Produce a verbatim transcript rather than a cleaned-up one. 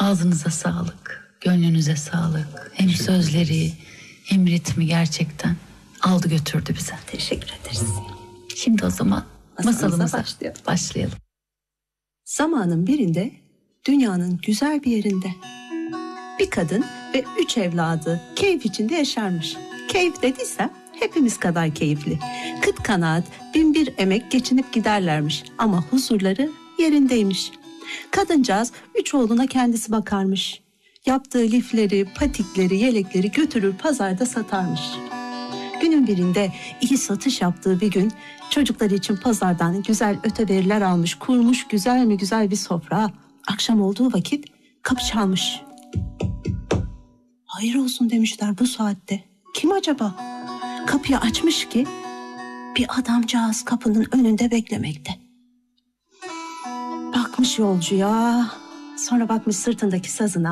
Ağzınıza sağlık, gönlünüze sağlık. Hem sözleri hem ritmi gerçekten aldı götürdü bize. Teşekkür ederiz. Şimdi o zaman Masalımıza masalımıza başlayalım. başlayalım. Zamanın birinde dünyanın güzel bir yerinde bir kadın ve üç evladı keyif içinde yaşarmış. Keyif dediysem hepimiz kadar keyifli. Kıt kanaat bin bir emek geçinip giderlermiş ama huzurları yerindeymiş. Kadıncağız üç oğluna kendisi bakarmış. Yaptığı lifleri, patikleri, yelekleri götürür pazarda satarmış. Günün birinde iyi satış yaptığı bir gün çocukları için pazardan güzel öteberiler almış, kurmuş güzel mi güzel bir sofra. Akşam olduğu vakit kapı çalmış. Hayır olsun demişler bu saatte. Kim acaba? Kapıyı açmış ki bir adamcağız kapının önünde beklemekte. Bakmış yolcuya, sonra bakmış sırtındaki sazına.